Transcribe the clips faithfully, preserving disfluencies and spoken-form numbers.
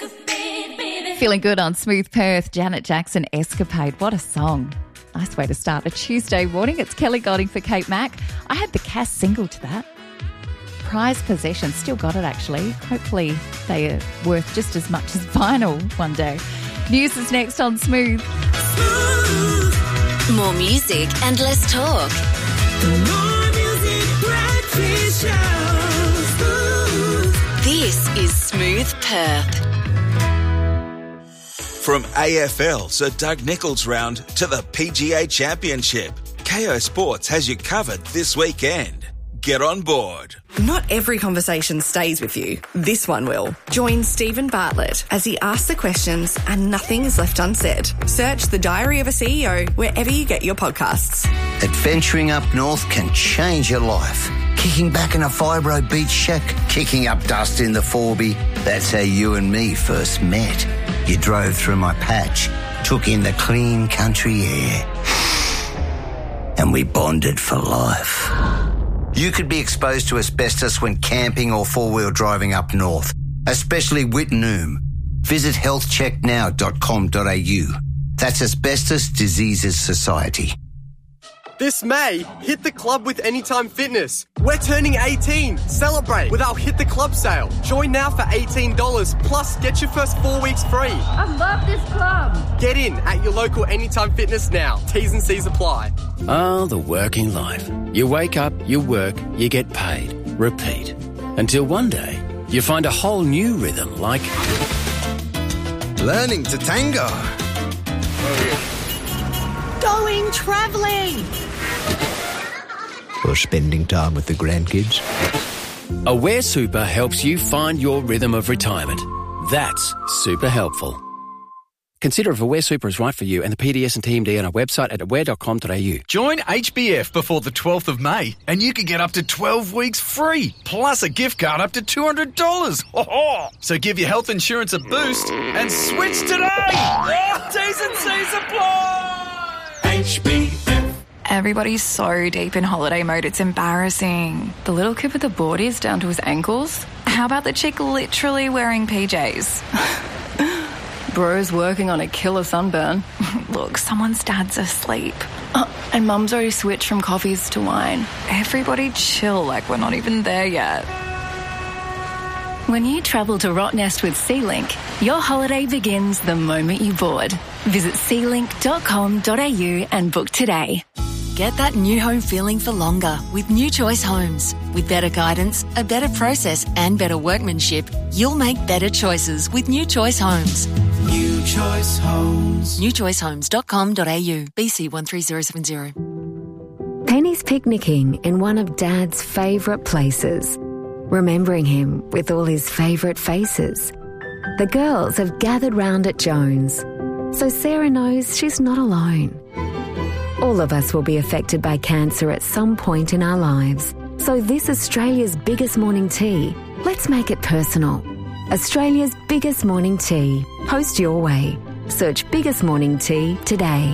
Feeling good on Smooth Perth, Janet Jackson, Escapade. What a song. Nice way to start a Tuesday morning. It's Kelly Golding for Kate Mack. I had the Cass single to that. Prized possession. Still got it, actually. Hopefully they are worth just as much as vinyl one day. News is next on Smooth. Smooth. More music and less talk. More music, breakfast show. Smooth. This is Smooth Perth. From A F L Sir Doug Nicholls round to the P G A Championship, K O Sports has you covered this weekend. Get on board. Not every conversation stays with you. This one will. Join Stephen Bartlett as he asks the questions and nothing is left unsaid. Search The Diary of a C E O wherever you get your podcasts. Adventuring up north can change your life. Kicking back in a fibro beach shack, kicking up dust in the Forby. That's how you and me first met. You drove through my patch, took in the clean country air, and we bonded for life. You could be exposed to asbestos when camping or four-wheel driving up north, especially Wittenoom. Visit health check now dot com dot a u. That's Asbestos Diseases Society. This May, hit the club with Anytime Fitness. We're turning eighteen. Celebrate with our Hit the Club sale. Join now for eighteen dollars, plus get your first four weeks free. I love this club. Get in at your local Anytime Fitness now. T's and C's apply. Oh, the working life. You wake up, you work, you get paid. Repeat. Until one day, you find a whole new rhythm like... learning to tango. Going travelling. Or spending time with the grandkids. Aware Super helps you find your rhythm of retirement. That's super helpful. Consider if Aware Super is right for you and the P D S and T M D on our website at aware dot com dot a u. Join H B F before the twelfth of May and you can get up to twelve weeks free, plus a gift card up to two hundred dollars. Oh-ho! So give your health insurance a boost and switch today. Oh, T's and C's apply. H B F. Everybody's so deep in holiday mode, it's embarrassing. The little kid with the boardies down to his ankles? How about the chick literally wearing P Js? Bro's working on a killer sunburn. Look, someone's dad's asleep. Uh, and mum's already switched from coffees to wine. Everybody chill like we're not even there yet. When you travel to Rottnest with SeaLink, your holiday begins the moment you board. Visit sea link dot com dot a u and book today. Get that new home feeling for longer with New Choice Homes. With better guidance, a better process and better workmanship, you'll make better choices with New Choice Homes. New Choice Homes. new choice homes dot com dot a u. B C one three zero seven zero. Penny's picnicking in one of Dad's favourite places, remembering him with all his favourite faces. The girls have gathered round at Jones, so Sarah knows she's not alone. All of us will be affected by cancer at some point in our lives. So this Australia's biggest morning tea, let's make it personal. Australia's biggest morning tea. Host your way. Search Biggest Morning Tea today.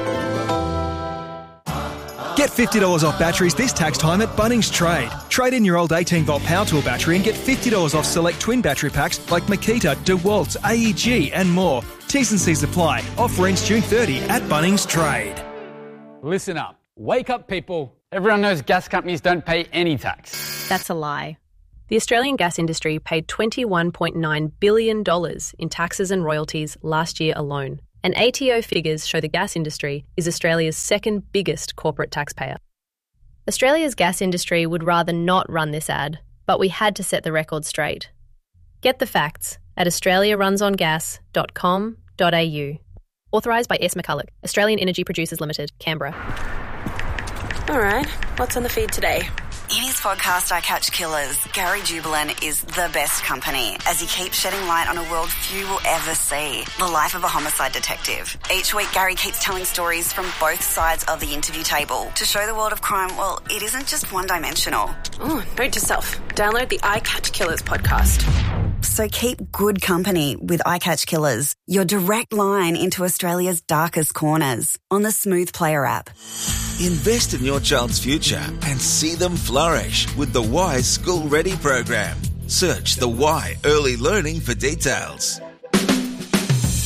Get fifty dollars off batteries this tax time at Bunnings Trade. Trade in your old eighteen volt power tool battery and get fifty dollars off select twin battery packs like Makita, DeWalt, A E G and more. T's and C's apply. Offer ends June thirtieth at Bunnings Trade. Listen up. Wake up, people. Everyone knows gas companies don't pay any tax. That's a lie. The Australian gas industry paid twenty-one point nine billion dollars in taxes and royalties last year alone. And A T O figures show the gas industry is Australia's second biggest corporate taxpayer. Australia's gas industry would rather not run this ad, but we had to set the record straight. Get the facts at australia runs on gas dot com dot a u. Authorised by S. McCulloch, Australian Energy Producers Limited, Canberra. All right, what's on the feed today? In his podcast, I Catch Killers, Gary Jubelin is the best company as he keeps shedding light on a world few will ever see, the life of a homicide detective. Each week, Gary keeps telling stories from both sides of the interview table to show the world of crime, well, it isn't just one-dimensional. Oh, note to self, download the I Catch Killers podcast. So keep good company with I Catch Killers, your direct line into Australia's darkest corners on the Smooth Player app. Invest in your child's future and see them flourish with the Y School Ready program. Search the Y Early Learning for details.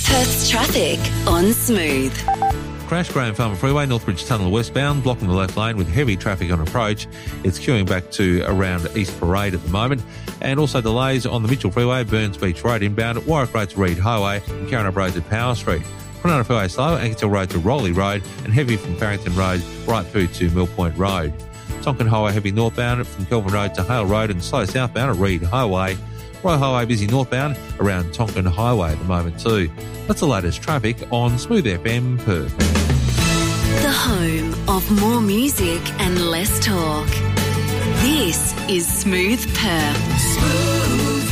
Perth's traffic on Smooth. Crash Graham Farmer Freeway, Northbridge Tunnel westbound, blocking the left lane with heavy traffic on approach. It's queuing back to around East Parade at the moment. And also delays on the Mitchell Freeway, Burns Beach Road inbound, Warwick Road to Reed Highway and Carron Road at Power Street. Coronado Freeway slow, Ankersville Road to Rowley Road and heavy from Farrington Road right through to Mill Point Road. Tonkin Highway heavy northbound from Kelvin Road to Hale Road and slow southbound at Reed Highway. Royal Highway busy northbound around Tonkin Highway at the moment too. That's the latest traffic on Smooth F M Perth. The home of more music and less talk. This is Smooth Perth. Smooth.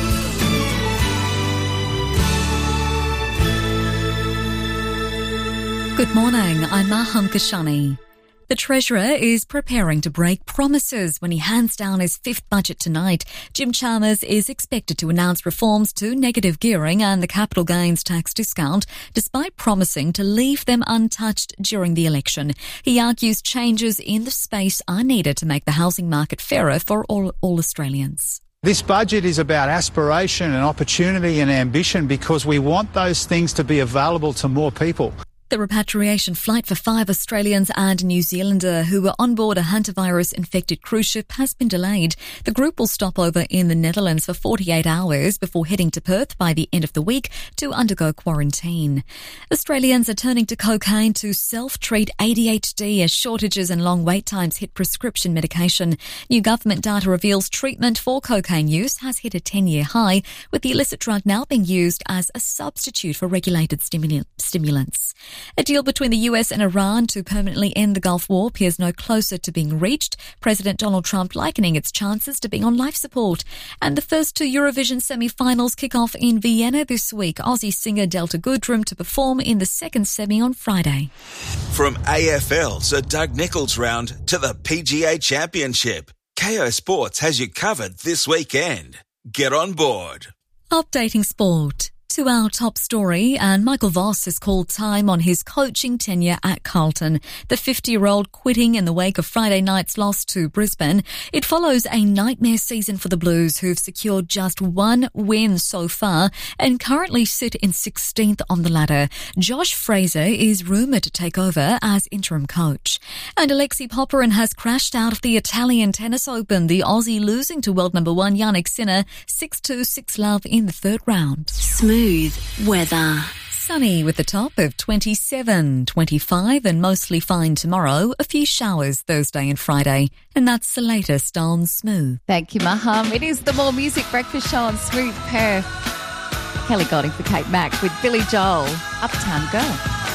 Good morning, I'm Maham Kashani. The Treasurer is preparing to break promises when he hands down his fifth budget tonight. Jim Chalmers is expected to announce reforms to negative gearing and the capital gains tax discount, despite promising to leave them untouched during the election. He argues changes in the space are needed to make the housing market fairer for all, all Australians. This budget is about aspiration and opportunity and ambition because we want those things to be available to more people. The repatriation flight for five Australians and a New Zealander who were on board a hantavirus-infected cruise ship has been delayed. The group will stop over in the Netherlands for forty-eight hours before heading to Perth by the end of the week to undergo quarantine. Australians are turning to cocaine to self-treat A D H D as shortages and long wait times hit prescription medication. New government data reveals treatment for cocaine use has hit a ten-year high, with the illicit drug now being used as a substitute for regulated stimul- stimulants. A deal between the U S and Iran to permanently end the Gulf War appears no closer to being reached, President Donald Trump likening its chances to being on life support. And the first two Eurovision semi-finals kick off in Vienna this week. Aussie singer Delta Goodrem to perform in the second semi on Friday. From A F L Sir Doug Nicholls round to the P G A Championship, Kayo Sports has you covered this weekend. Get on board. Updating sport. To our top story, and Michael Voss has called time on his coaching tenure at Carlton. The fifty-year-old quitting in the wake of Friday night's loss to Brisbane. It follows a nightmare season for the Blues, who've secured just one win so far and currently sit in sixteenth on the ladder. Josh Fraser is rumoured to take over as interim coach. And Alexei Popyrin has crashed out of the Italian Tennis Open, the Aussie losing to world number one Jannik Sinner six two, six love in the third round. Smooth weather. Sunny with a top of twenty-seven, twenty-five and mostly fine tomorrow. A few showers Thursday and Friday. And that's the latest on Smooth. Thank you, Maham. It is the More Music Breakfast Show on Smooth Perth. Kelly Godding for Kate Mack with Billy Joel. Uptown Girl.